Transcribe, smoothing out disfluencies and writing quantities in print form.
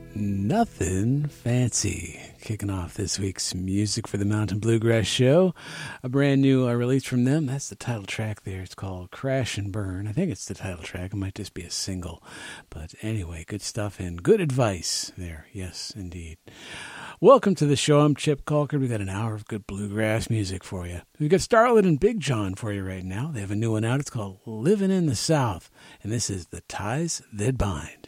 Nothing Fancy. Kicking off this week's Music for the Mountain Bluegrass Show. A brand new release from them. That's the title track there. It's called Crash and Burn. I think it's the title track. It might just be a single. But anyway, good stuff and good advice there. Yes, indeed. Welcome to the show. I'm Chip Colker. We've got an hour of good bluegrass music for you. We've got Starlet and Big John for you right now. They have a new one out. It's called Living in the South. And this is The Ties That Bind.